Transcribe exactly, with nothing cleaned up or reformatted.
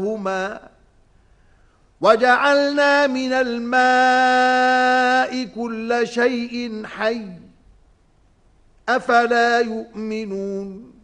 هما وجعلنا من الماء كل شيء حي أفلا يؤمنون